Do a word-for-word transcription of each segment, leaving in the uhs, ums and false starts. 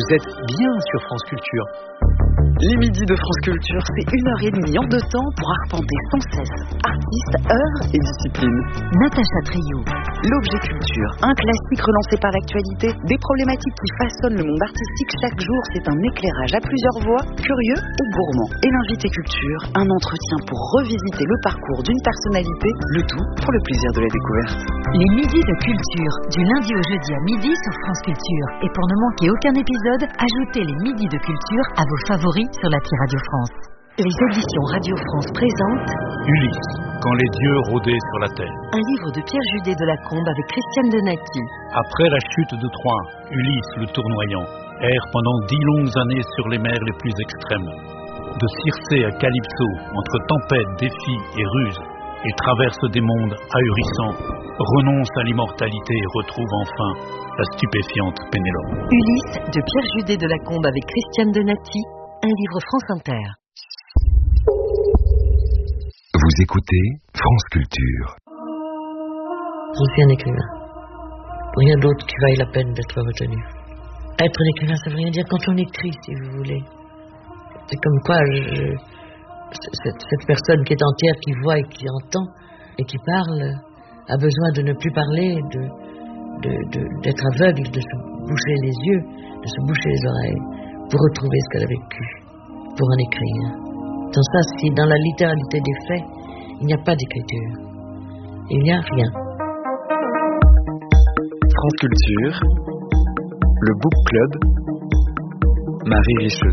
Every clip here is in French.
Vous êtes bien sur France Culture. Les midis de France Culture, c'est une heure et demie en deux temps pour arpenter sans cesse artistes, œuvres et disciplines. Natacha Trio. L'objet culture, un classique relancé par l'actualité, des problématiques qui façonnent le monde artistique chaque jour, c'est un éclairage à plusieurs voix, curieux ou gourmand. Et l'invité culture, un entretien pour revisiter le parcours d'une personnalité, le tout pour le plaisir de la découverte. Les midis de culture, du lundi au jeudi à midi sur France Culture. Et pour ne manquer aucun épisode, ajoutez les midis de culture à vos favoris sur l'appli Radio France. Les éditions Radio France présentent Ulysse, quand les dieux rôdaient sur la terre. Un livre de Pierre Judet de la Combe avec Christiane Denati. Après la chute de Troie, Ulysse le tournoyant erre pendant dix longues années sur les mers les plus extrêmes. De Circé à Calypso, entre tempêtes, défis et ruses, il traverse des mondes ahurissants, renonce à l'immortalité et retrouve enfin la stupéfiante Pénélope. Ulysse de Pierre Judet de la Combe avec Christiane Denati, un livre France Inter. Vous écoutez France Culture. Je suis un écrivain. Rien d'autre qui vaille la peine d'être retenu. Être un écrivain, ça veut rien dire quand on écrit, si vous voulez. C'est comme quoi je, cette, cette personne qui est entière, qui voit et qui entend et qui parle, a besoin de ne plus parler, de, de, de, d'être aveugle, de se boucher les yeux, de se boucher les oreilles, pour retrouver ce qu'elle a vécu, pour en écrire. Dans ça, si dans la littéralité des faits, il n'y a pas d'écriture, il n'y a rien. France Culture, le Book Club, Marie Richeux.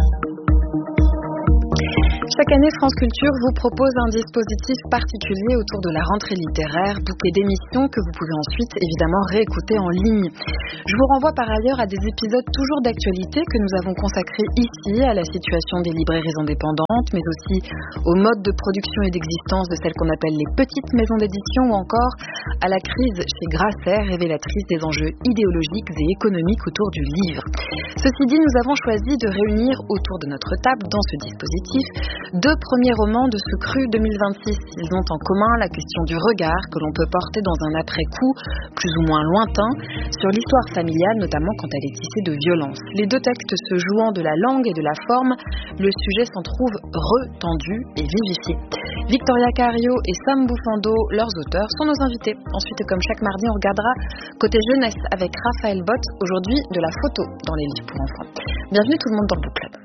Chaque année, France Culture vous propose un dispositif particulier autour de la rentrée littéraire, bouquet d'émissions que vous pouvez ensuite évidemment réécouter en ligne. Je vous renvoie par ailleurs à des épisodes toujours d'actualité que nous avons consacrés ici à la situation des librairies indépendantes, mais aussi au mode de production et d'existence de celles qu'on appelle les petites maisons d'édition ou encore à la crise chez Grasset, révélatrice des enjeux idéologiques et économiques autour du livre. Ceci dit, nous avons choisi de réunir autour de notre table dans ce dispositif deux premiers romans de ce cru deux mille vingt-six. Ils ont en commun la question du regard que l'on peut porter dans un après-coup plus ou moins lointain sur l'histoire familiale, notamment quand elle est tissée de violence. Les deux textes se jouant de la langue et de la forme, le sujet s'en trouve retendu et vivifié. Victoria Cario et Sam Bufando, leurs auteurs, sont nos invités. Ensuite, comme chaque mardi, on regardera côté jeunesse avec Raphaël Bott, aujourd'hui de la photo dans les livres pour enfants. Bienvenue tout le monde dans le Book Club.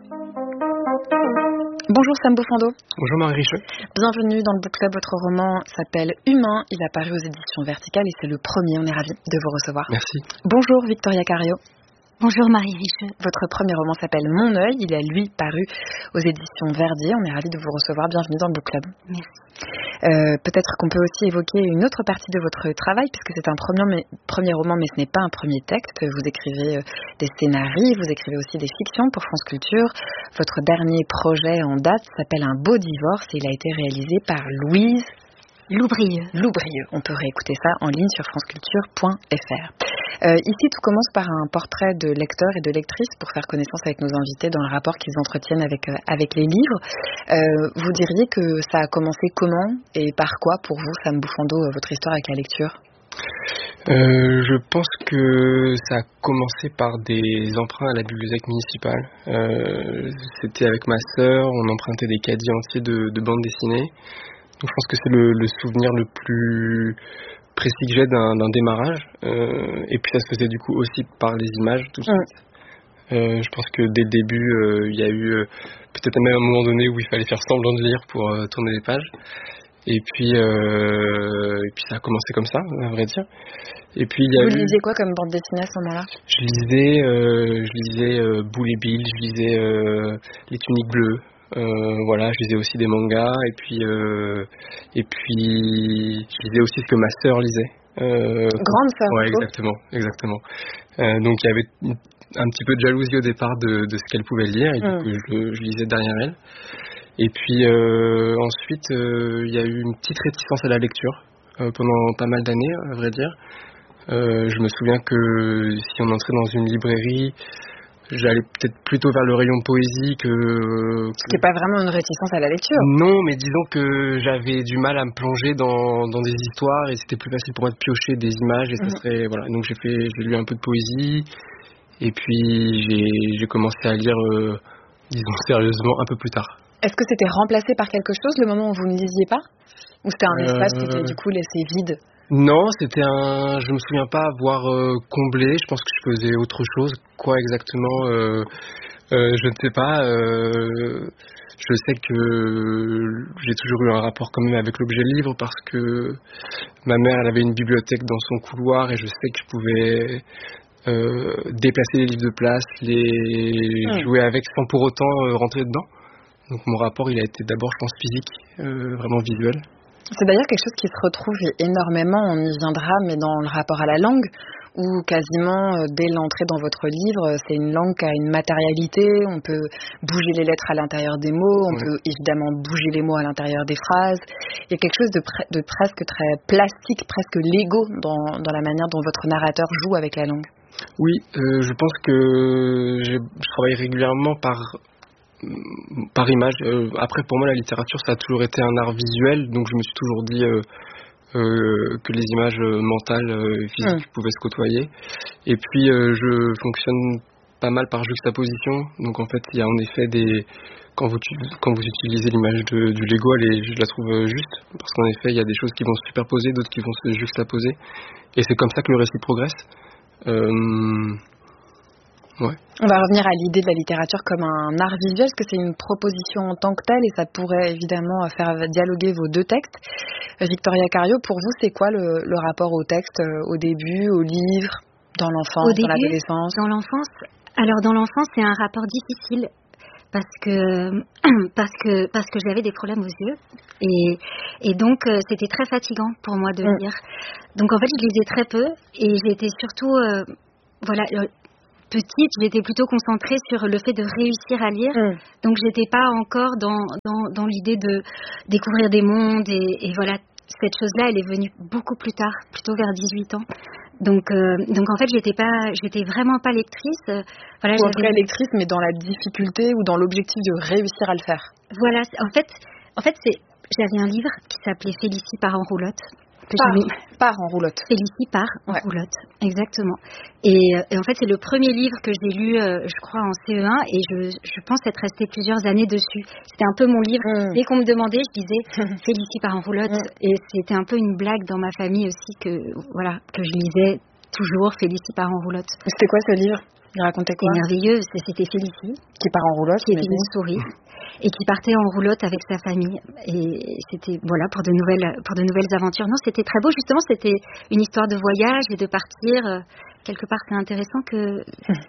Bonjour Sam Bufando. Bonjour Marie Richeux. Bienvenue dans le Book Club. Votre roman s'appelle Humain. Il a paru aux éditions Verticales et c'est le premier. On est ravis de vous recevoir. Merci. Bonjour Victoria Cario. Bonjour Marie Richeux. Votre premier roman s'appelle Mon œil. Il a lui paru aux éditions Verdier. On est ravis de vous recevoir. Bienvenue dans le Book Club. Merci. Euh, peut-être qu'on peut aussi évoquer une autre partie de votre travail, puisque c'est un premier, mais, premier roman, mais ce n'est pas un premier texte. Vous écrivez euh, des scénarios, vous écrivez aussi des fictions pour France Culture. Votre dernier projet en date s'appelle Un beau divorce et il a été réalisé par Louise Loubrieux. Loubrieux. On peut réécouter ça en ligne sur franceculture point f r. Euh, ici, tout commence par un portrait de lecteurs et de lectrices pour faire connaissance avec nos invités dans le rapport qu'ils entretiennent avec, euh, avec les livres. Euh, vous diriez que ça a commencé comment et par quoi pour vous, Sam Bufando, votre histoire avec la lecture ? Euh, je pense que ça a commencé par des emprunts à la bibliothèque municipale. Euh, c'était avec ma sœur, on empruntait des caddies entiers de, de bandes dessinées. Donc je pense que c'est le, le souvenir le plus précis que j'ai d'un, d'un démarrage. Euh, et puis ça se faisait du coup aussi par les images tout de suite. Euh, je pense que dès le début, euh, il y a eu euh, peut-être même un moment donné où il fallait faire semblant de lire pour euh, tourner les pages. Et puis, euh, et puis ça a commencé comme ça, à vrai dire. Et puis il y a Vous eu... lisez quoi comme bande dessinée à ce moment-là ? Je lisais, euh, je lisais euh, Boule et Bill, je lisais euh, Les Tuniques Bleues. Euh, voilà, je lisais aussi des mangas et puis euh, et puis je lisais aussi ce que ma sœur lisait. Euh, Grande sœur. Ouais, exactement, exactement. Euh, donc il y avait un petit peu de jalousie au départ de, de ce qu'elle pouvait lire et mm. donc je, je lisais derrière elle. Et puis euh, ensuite euh, il y a eu une petite réticence à la lecture euh, pendant pas mal d'années, à vrai dire. Euh, je me souviens que si on entrait dans une librairie, j'allais peut-être plutôt vers le rayon poésie que... Ce qui n'est pas vraiment une réticence à la lecture. Non, mais disons que j'avais du mal à me plonger dans, dans des histoires et c'était plus facile pour moi de piocher des images et ça mmh. serait... Voilà, donc j'ai fait, j'ai lu un peu de poésie Et puis j'ai, j'ai commencé à lire, euh, disons sérieusement, un peu plus tard. Est-ce que c'était remplacé par quelque chose le moment où vous ne lisiez pas? Ou c'était un espace euh... qui était du coup laissé vide? Non, c'était un. Je me souviens pas avoir euh, comblé. Je pense que je faisais autre chose. Quoi exactement euh, euh, Je ne sais pas. Euh, je sais que j'ai toujours eu un rapport quand même avec l'objet livre parce que ma mère, elle avait une bibliothèque dans son couloir et je sais que je pouvais euh, déplacer les livres de place, les mmh. jouer avec sans pour autant euh, rentrer dedans. Donc mon rapport, il a été d'abord, je pense, physique, euh, vraiment visuel. C'est d'ailleurs quelque chose qui se retrouve énormément, on y viendra, mais dans le rapport à la langue, où quasiment dès l'entrée dans votre livre, c'est une langue qui a une matérialité, on peut bouger les lettres à l'intérieur des mots, on oui. peut évidemment bouger les mots à l'intérieur des phrases. Il y a quelque chose de, pre- de presque très plastique, presque Lego dans, dans la manière dont votre narrateur joue avec la langue. Oui, euh, je pense que je travaille régulièrement par... par image. Euh, après, pour moi, la littérature, ça a toujours été un art visuel, donc je me suis toujours dit euh, euh, que les images mentales et euh, physiques mmh. pouvaient se côtoyer. Et puis, euh, je fonctionne pas mal par juxtaposition, donc en fait, il y a en effet des... Quand vous, quand vous utilisez l'image de, du Lego, elle est, je la trouve juste, parce qu'en effet, il y a des choses qui vont se superposer, d'autres qui vont se juxtaposer, et c'est comme ça que le récit progresse. Euh... Ouais. On va revenir à l'idée de la littérature comme un art visuel, est-ce que c'est une proposition en tant que telle et ça pourrait évidemment faire dialoguer vos deux textes. Victoria Cario, pour vous, c'est quoi le, le rapport au texte, au début, au livre, dans l'enfance, au dans début, l'adolescence? Dans l'enfance, alors dans l'enfance, c'est un rapport difficile parce que parce que parce que j'avais des problèmes aux yeux et et donc euh, c'était très fatigant pour moi de lire. Mm. Donc en fait, je lisais très peu et j'étais surtout euh, voilà. Euh, petite, j'étais plutôt concentrée sur le fait de réussir à lire. Mmh. Donc, j'étais pas encore dans, dans, dans l'idée de découvrir des mondes. Et, et voilà, cette chose-là, elle est venue beaucoup plus tard, plutôt vers dix-huit ans. Donc, euh, donc en fait, j'étais pas, j'étais vraiment pas lectrice. Voilà, ou en tout cas lectrice, mais dans la difficulté ou dans l'objectif de réussir à le faire. Voilà, en fait, en fait c'est, j'avais un livre qui s'appelait Félicie part en roulotte. Par, par en roulotte. Félicie part en ouais. roulotte, exactement. Et, et en fait, c'est le premier livre que j'ai lu, euh, je crois, en C E un, et je, je pense être restée plusieurs années dessus. C'était un peu mon livre. Mmh. Dès qu'on me demandait, je disais Félicie part en roulotte, mmh. et c'était un peu une blague dans ma famille aussi que voilà que je lisais toujours Félicie part en roulotte. C'était quoi ce livre? Il racontait quoi? C'était merveilleux. C'était Félicie qui part en roulotte, qui était une souris. Et qui partait en roulotte avec sa famille. Et c'était, voilà, pour de nouvelles, pour de nouvelles aventures. Non, c'était très beau. Justement, c'était une histoire de voyage et de partir. Quelque part, c'est intéressant que...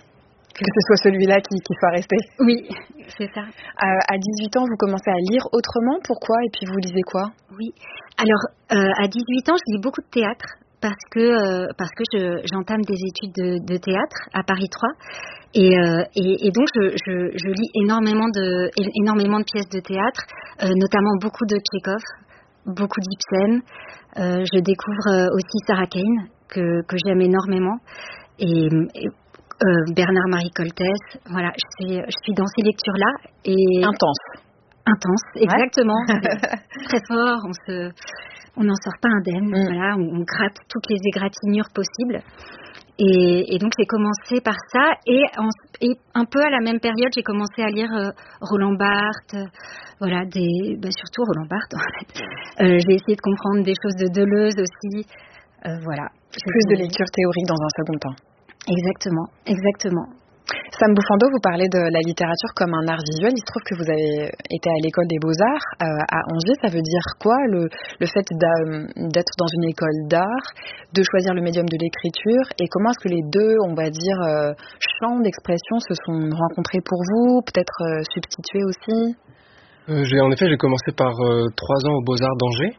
Que ce soit celui-là qui, qui soit resté. Oui, c'est ça. Euh, à dix-huit ans, vous commencez à lire autrement. Pourquoi? Et puis, vous lisez quoi? Oui. Alors, euh, à dix-huit ans, je lis beaucoup de théâtre. Parce que, euh, parce que je, j'entame des études de, de théâtre à Paris trois. Et, euh, et, et donc, je, je, je lis énormément de, énormément de pièces de théâtre, euh, notamment beaucoup de Tchekhov, beaucoup d'Ibsen. Euh, je découvre aussi Sarah Kane, que, que j'aime énormément. Et, et euh, Bernard-Marie Coltès. Voilà, je suis, je suis dans ces lectures-là. Et intense. Intense, exactement. Ouais. Très fort, on se... On n'en sort pas indemne, mmh. voilà, on, on gratte toutes les égratignures possibles. Et, et donc j'ai commencé par ça, et, en, et un peu à la même période, j'ai commencé à lire euh, Roland Barthes, euh, voilà, des, bah surtout Roland Barthes en fait. Euh, j'ai essayé de comprendre des choses de Deleuze aussi, euh, voilà. Plus de lecture théorique dans un second temps. Exactement, exactement. Sam Bouffando, vous parlez de la littérature comme un art visuel. Il se trouve que vous avez été à l'école des Beaux-Arts euh, à Angers. Ça veut dire quoi, le, le fait d'être dans une école d'art, de choisir le médium de l'écriture, et comment est-ce que les deux, on va dire, euh, champs d'expression se sont rencontrés pour vous, peut-être euh, substitués aussi? euh, j'ai, En effet, j'ai commencé par euh, trois ans aux Beaux-Arts d'Angers.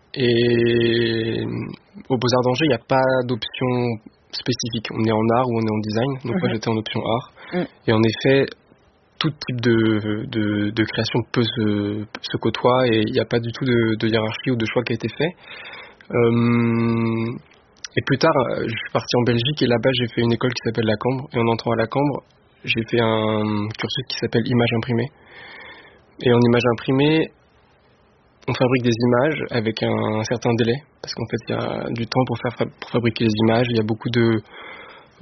Et aux Beaux-Arts d'Angers, il n'y a pas d'option spécifique. On est en art ou on est en design. Donc mmh. moi, j'étais en option art. Mmh. Et en effet, tout type de, de, de création peut se, se côtoie et il n'y a pas du tout de, de hiérarchie ou de choix qui a été fait. Euh, et plus tard, je suis parti en Belgique et là-bas, j'ai fait une école qui s'appelle La Cambre. Et en entrant à La Cambre, j'ai fait un cursus qui s'appelle Image imprimée. Et en image imprimée, on fabrique des images avec un, un certain délai, parce qu'en fait il y a du temps pour faire pour fabriquer les images. Il y a beaucoup de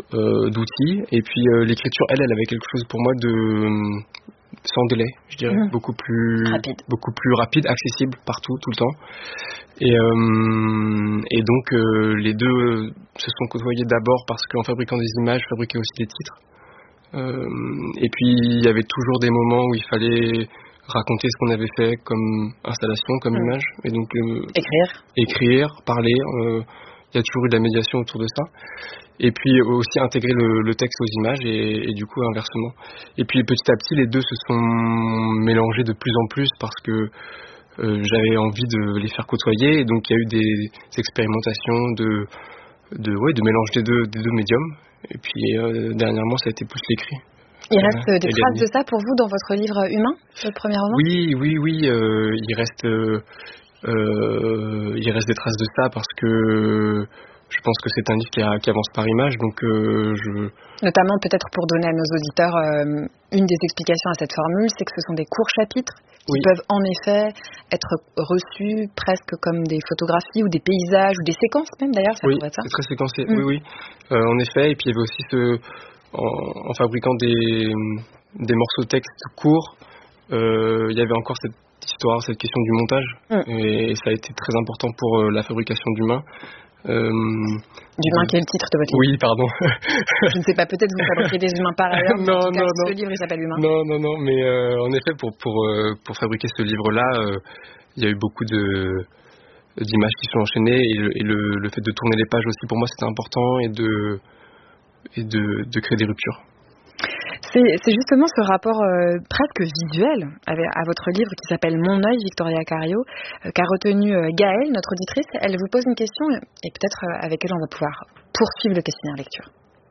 euh, d'outils. Et puis euh, l'écriture, elle, elle avait quelque chose pour moi de sans délai, je dirais, mmh. beaucoup plus rapide, beaucoup plus rapide, accessible partout, tout le temps. Et, euh, et donc euh, les deux se sont côtoyés d'abord parce qu'en fabriquant des images, je fabriquais aussi des titres. Euh, et puis il y avait toujours des moments où il fallait raconter ce qu'on avait fait comme installation, comme mmh. image. Et donc euh, écrire, écrire, parler. Euh, il y a toujours eu de la médiation autour de ça. Et puis aussi intégrer le, le texte aux images et, et du coup inversement. Et puis petit à petit, les deux se sont mélangés de plus en plus parce que euh, j'avais envie de les faire côtoyer. Et donc il y a eu des, des expérimentations de, de, ouais, de mélange des deux, des deux médiums. Et puis euh, dernièrement, ça a été plus l'écrit. Il reste euh, des traces de ça pour vous dans votre livre Humain, le premier roman ? Oui, oui, oui. Euh, il reste... Euh, Euh, il reste des traces de ça parce que je pense que c'est un livre qui, a, qui avance par image, donc euh, je... Notamment peut-être pour donner à nos auditeurs euh, une des explications à cette formule, c'est que ce sont des courts chapitres qui oui. peuvent en effet être reçus presque comme des photographies ou des paysages ou des séquences même d'ailleurs, ça oui, pourrait être ça. C'est très séquencé, mmh. oui, oui, euh, en effet. Et puis il y avait aussi ce, en, en fabriquant des, des morceaux de texte courts, euh, il y avait encore cette histoire, cette question du montage, mmh. et ça a été très important pour euh, la fabrication d'Humain. Euh, D'Humain qui est le titre de votre livre. Oui, pardon. Je ne sais pas, peut-être vous fabriquez des humains par ailleurs, mais non, en tout cas, non, ce non. livre il s'appelle Humain. Non, non, non, mais euh, en effet, pour, pour, euh, pour fabriquer ce livre-là, euh, il y a eu beaucoup de, d'images qui sont enchaînées, et, le, et le, le fait de tourner les pages aussi, pour moi, c'était important, et de, et de, de créer des ruptures. C'est, c'est justement ce rapport euh, presque visuel avec, à votre livre qui s'appelle Mon œil, Victoria Cario, euh, qu'a retenu euh, Gaëlle, notre auditrice. Elle vous pose une question et peut-être euh, avec elle on va pouvoir poursuivre le questionnaire lecture.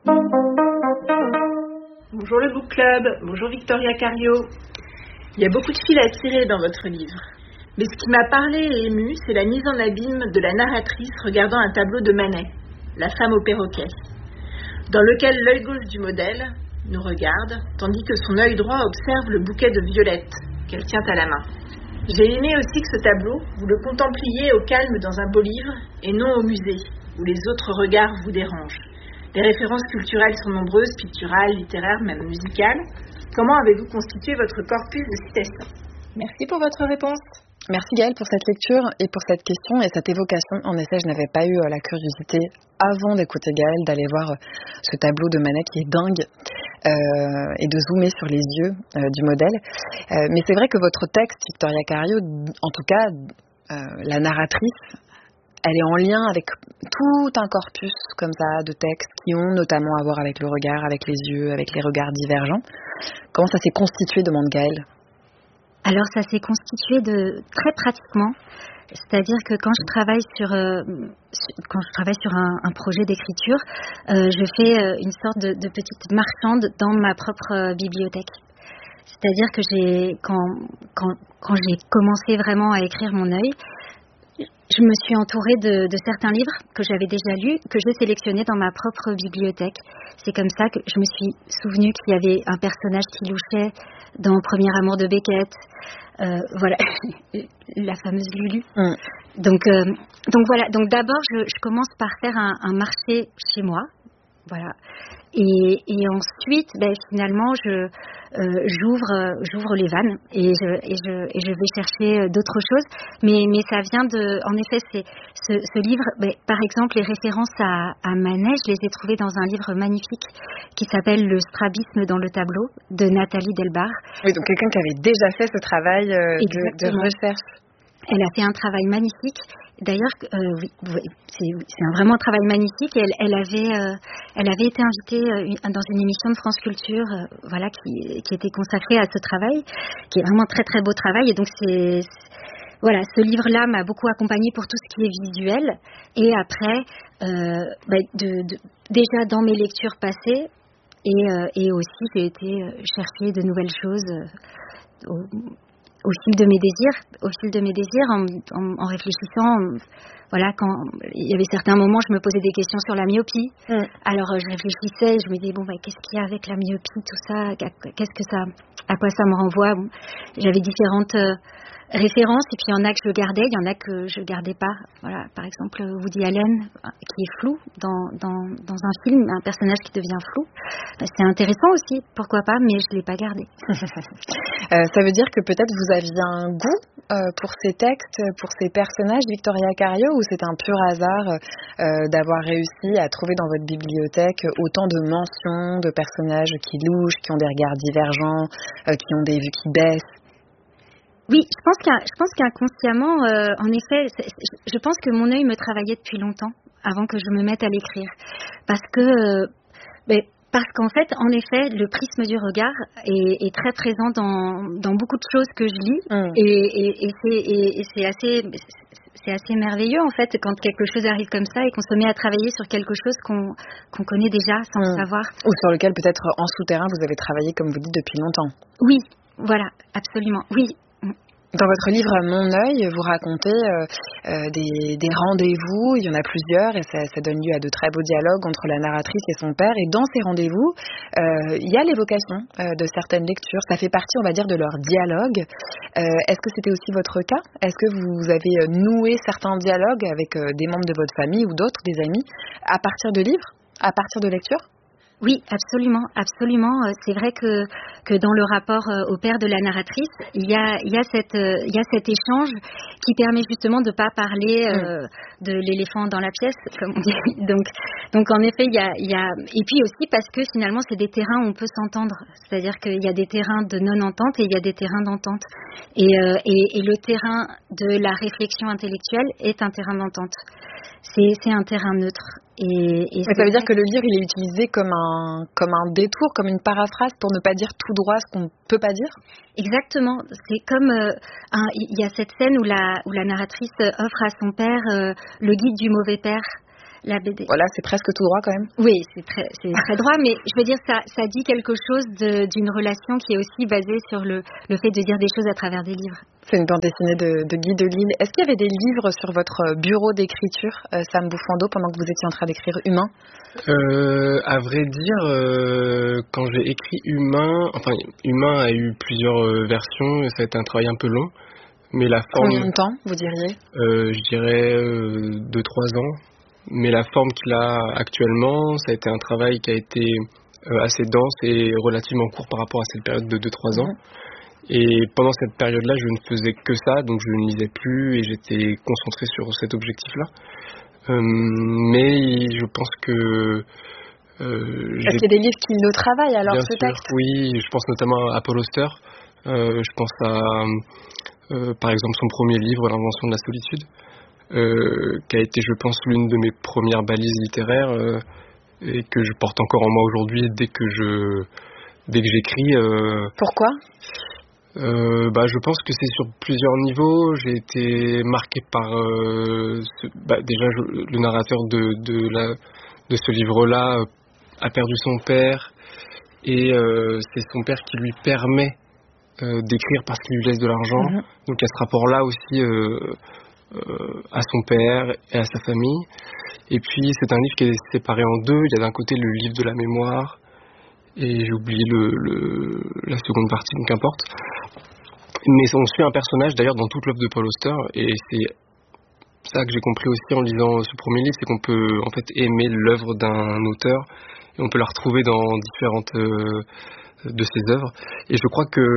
Bonjour le Book Club, bonjour Victoria Cario. Il y a beaucoup de fils à tirer dans votre livre. Mais ce qui m'a parlé et ému, c'est la mise en abîme de la narratrice regardant un tableau de Manet, La femme au perroquet, dans lequel l'œil gauche du modèle nous regarde, tandis que son œil droit observe le bouquet de violettes qu'elle tient à la main. J'ai aimé aussi que ce tableau, vous le contempliez au calme dans un beau livre, et non au musée, où les autres regards vous dérangent. Les références culturelles sont nombreuses, picturales, littéraires, même musicales. Comment avez-vous constitué votre corpus de citations ? Merci pour votre réponse. Merci Gaëlle pour cette lecture et pour cette question et cette évocation. En effet, je n'avais pas eu la curiosité, avant d'écouter Gaëlle, d'aller voir ce tableau de Manet qui est dingue euh, et de zoomer sur les yeux euh, du modèle. Euh, mais c'est vrai que votre texte, Victoria Cario, en tout cas, euh, la narratrice, elle est en lien avec tout un corpus comme ça de textes qui ont notamment à voir avec le regard, avec les yeux, avec les regards divergents. Comment ça s'est constitué, demande Gaëlle ? Alors ça s'est constitué de très pratiquement, c'est-à-dire que quand je travaille sur euh, quand je travaille sur un, un projet d'écriture, euh, je fais euh, une sorte de, de petite marchande dans ma propre euh, bibliothèque. C'est-à-dire que j'ai quand quand quand j'ai commencé vraiment à écrire Mon œil, je me suis entourée de, de certains livres que j'avais déjà lus, que j'ai sélectionnés dans ma propre bibliothèque. C'est comme ça que je me suis souvenue qu'il y avait un personnage qui louchait dans Premier amour de Beckett, euh, voilà, la fameuse Lulu. Mm. Donc, euh, donc voilà. Donc d'abord, je, je commence par faire un, un marché chez moi, voilà. Et, et ensuite, ben, finalement, je euh, j'ouvre j'ouvre les vannes et je et je et je vais chercher d'autres choses. Mais mais ça vient de, en effet, c'est ce, ce livre. Ben, par exemple, les références à, à Manet, je les ai trouvées dans un livre magnifique qui s'appelle Le strabisme dans le tableau de Nathalie Delbar. Oui, donc quelqu'un qui avait déjà fait ce travail euh, de, de recherche. Elle a fait un travail magnifique. D'ailleurs, euh, oui, c'est, c'est un, vraiment un travail magnifique. Elle, elle avait, euh, elle avait été invitée euh, une, dans une émission de France Culture, euh, voilà, qui, qui était consacrée à ce travail, qui est vraiment un très très beau travail. Et donc c'est, c'est voilà, ce livre-là m'a beaucoup accompagnée pour tout ce qui est visuel. Et après, euh, bah, de, de, déjà dans mes lectures passées, et, euh, et aussi j'ai été chercher de nouvelles choses. Euh, au, au fil de mes désirs, au fil de mes désirs, en, en, en réfléchissant, voilà, quand il y avait certains moments, je me posais des questions sur la myopie. Mm. Alors je réfléchissais, je me disais bon, bah, qu'est-ce qu'il y a avec la myopie, tout ça, qu'est-ce que ça, à quoi ça me renvoie. J'avais différentes, euh, références, et puis il y en a que je gardais, il y en a que je gardais pas. Voilà, par exemple Woody Allen, qui est flou dans, dans, dans un film, un personnage qui devient flou. C'est intéressant aussi, pourquoi pas, mais je l'ai pas gardé. euh, ça veut dire que peut-être vous aviez un goût euh, pour ces textes, pour ces personnages, Victoria Cario, ou c'est un pur hasard euh, d'avoir réussi à trouver dans votre bibliothèque autant de mentions de personnages qui louchent, qui ont des regards divergents, euh, qui ont des vues qui baissent? Oui, je pense qu'un, je pense qu'inconsciemment, euh, en effet, je pense que mon œil me travaillait depuis longtemps, avant que je me mette à l'écrire. Parce que, euh, mais, parce qu'en fait, en effet, le prisme du regard est, est très présent dans, dans beaucoup de choses que je lis. Mmh. Et, et, et, c'est, et, et c'est assez... C'est assez merveilleux, en fait, quand quelque chose arrive comme ça et qu'on se met à travailler sur quelque chose qu'on, qu'on connaît déjà sans mmh. le savoir. Ou sur lequel, peut-être, en souterrain, vous avez travaillé, comme vous dites, depuis longtemps. Oui, voilà, absolument, oui. Dans votre livre Mon œil, vous racontez euh, euh, des, des rendez-vous, il y en a plusieurs, et ça, ça donne lieu à de très beaux dialogues entre la narratrice et son père. Et dans ces rendez-vous, euh, il y a l'évocation euh, de certaines lectures. Ça fait partie, on va dire, de leur dialogue. Euh, est-ce que c'était aussi votre cas? Est-ce que vous avez noué certains dialogues avec euh, des membres de votre famille ou d'autres, des amis, à partir de livres, à partir de lectures? Oui, absolument, absolument. C'est vrai que que dans le rapport au père de la narratrice, il y a il y a cette il y a cet échange qui permet justement de pas parler euh, de l'éléphant dans la pièce, comme on dit. Donc donc en effet, il y a il y a et puis aussi parce que finalement c'est des terrains où on peut s'entendre. C'est-à-dire qu'il y a des terrains de non-entente et il y a des terrains d'entente. Et euh, et, et le terrain de la réflexion intellectuelle est un terrain d'entente. C'est, c'est un terrain neutre. Et, et ça veut dire que le livre, il est utilisé comme un, comme un détour, comme une paraphrase pour ne pas dire tout droit ce qu'on ne peut pas dire? Exactement. C'est comme, euh, un, il y a cette scène où la, où la narratrice offre à son père euh, le guide du mauvais père. La B D. Voilà, c'est presque tout droit quand même. Oui, c'est très, c'est très droit, mais je veux dire, ça, ça dit quelque chose de, d'une relation qui est aussi basée sur le, le fait de dire des choses à travers des livres. C'est une bande dessinée de, de Guy Delisle. Est-ce qu'il y avait des livres sur votre bureau d'écriture, euh, Sam Bouffando, pendant que vous étiez en train d'écrire Humain? euh, À vrai dire, euh, quand j'ai écrit Humain, enfin, Humain a eu plusieurs euh, versions, ça a été un travail un peu long, mais la forme... Combien de temps, vous diriez? euh, Je dirais euh, deux trois ans. Mais la forme qu'il a actuellement, ça a été un travail qui a été euh, assez dense et relativement court par rapport à cette période de deux trois ans. Mmh. Et pendant cette période-là, je ne faisais que ça, donc je ne lisais plus et j'étais concentré sur cet objectif-là. Euh, mais je pense que... Euh, Est-ce qu'il y a des livres qui le travaillent alors, bien ce sûr, texte? Oui, je pense notamment à Paul Auster. Euh, je pense à, euh, par exemple, son premier livre, L'invention de la solitude. Euh, qui a été, je pense, l'une de mes premières balises littéraires euh, et que je porte encore en moi aujourd'hui dès que je dès que j'écris. Euh, Pourquoi euh, bah, je pense que c'est sur plusieurs niveaux. J'ai été marqué par euh, ce, bah, déjà je, le narrateur de de, la, de ce livre-là a perdu son père et euh, c'est son père qui lui permet euh, d'écrire parce qu'il lui laisse de l'argent. Mmh. Donc il y a ce rapport-là aussi. Euh, Euh, à son père et à sa famille. Et puis c'est un livre qui est séparé en deux. Il y a d'un côté le livre de la mémoire et j'ai oublié le, le, la seconde partie, donc qu'importe. Mais on suit un personnage d'ailleurs dans toute l'œuvre de Paul Auster et c'est ça que j'ai compris aussi en lisant ce premier livre, c'est qu'on peut en fait aimer l'œuvre d'un auteur et on peut la retrouver dans différentes euh, de ses œuvres. Et je crois que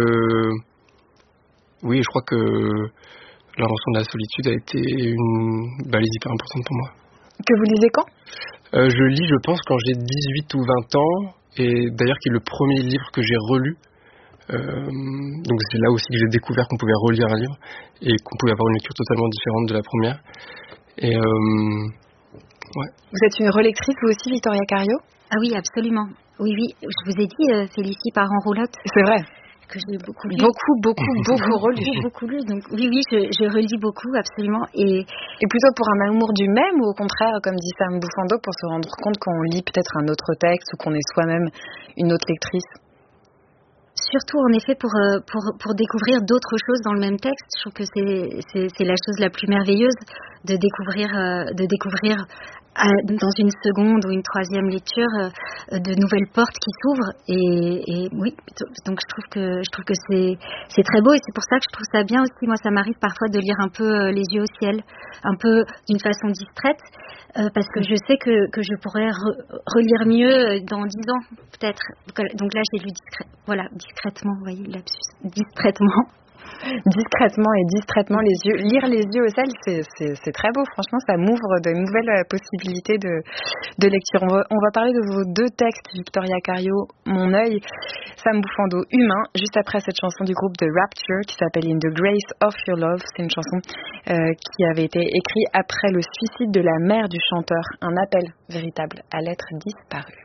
oui, je crois que L'invention de la solitude a été une balise hyper importante pour moi. Que vous lisez quand euh, Je lis, je pense, quand j'ai dix-huit ou vingt ans, et d'ailleurs qui est le premier livre que j'ai relu. Euh, donc c'est là aussi que j'ai découvert qu'on pouvait relire un livre et qu'on pouvait avoir une lecture totalement différente de la première. Et euh, ouais. Vous êtes une relectrice, vous aussi, Victoria Cario? Ah oui, absolument. Oui, oui. Je vous ai dit, euh, Félicie par en roulotte. C'est vrai. Que j'ai beaucoup lu. Beaucoup, beaucoup, beaucoup relu. Beaucoup lu. Donc oui, oui, je, je relis beaucoup, absolument. Et, et plutôt pour un amour du même ou au contraire, comme dit Sam Bouffando, pour se rendre compte qu'on lit peut-être un autre texte ou qu'on est soi-même une autre lectrice? Surtout, en effet, pour, pour, pour découvrir d'autres choses dans le même texte. Je trouve que c'est, c'est, c'est la chose la plus merveilleuse de découvrir, de découvrir à, dans une seconde ou une troisième lecture, euh, de nouvelles portes qui s'ouvrent. Et, et oui, donc je trouve que je trouve que c'est c'est très beau, et c'est pour ça que je trouve ça bien aussi. Moi, ça m'arrive parfois de lire un peu euh, les yeux au ciel, un peu d'une façon distraite, euh, parce que je sais que que je pourrais re- relire mieux dans dix ans peut-être. Donc là, j'ai lu discret, voilà, discrètement, vous voyez, lapsus, distraitement. Discrètement et distraitement les yeux, lire les yeux au ciel, c'est, c'est, c'est très beau. Franchement, ça m'ouvre de nouvelles possibilités de, de lecture. On va, on va parler de vos deux textes, Victoria Cario, Mon œil, Sam Bouffando, Humain, juste après cette chanson du groupe The Rapture qui s'appelle In the Grace of Your Love. C'est une chanson euh, qui avait été écrite après le suicide de la mère du chanteur, un appel véritable à l'être disparu.